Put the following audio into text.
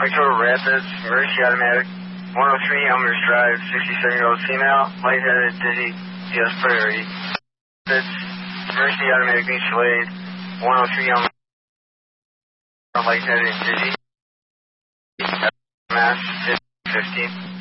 Victoria Rapids, emergency automatic, 103 Elmer's Drive, 67-year-old female, lightheaded, dizzy, DS priority. Rapids, emergency automatic mutual aid, 103 Elmer's Drive, lightheaded, dizzy, mass, 15.